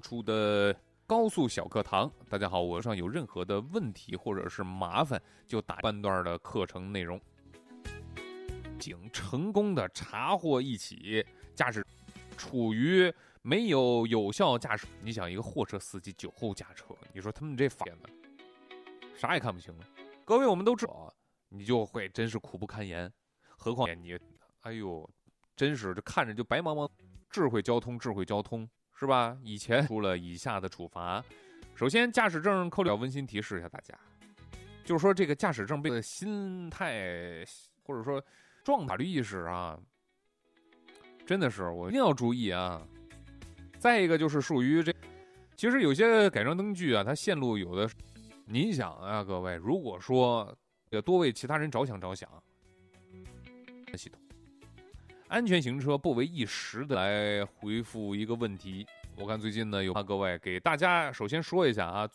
出的高速小课堂。大家好，我上有任何的问题或者是麻烦，就打半段的课程内容。请成功的查获一起驾驶处于没有有效驾驶。你想一个货车司机酒后驾车，你说他们这法呢，啥也看不清了。各位我们都知道，你就会真是苦不堪言。何况你，哎呦，真是这看着就白茫茫。智慧交通是吧？以前出了以下的处罚。首先，驾驶证扣留。温馨提示一下大家，就是说这个驾驶证被的心态或者说法律意识啊，真的是我一定要注意啊。再一个就是属于这，其实有些改装灯具啊，它线路有的，您想啊，各位，如果说也多为其他人着想，系统安全行车不为一时的来回复一个问题。我看最近呢有各位给大家首先说一下啊。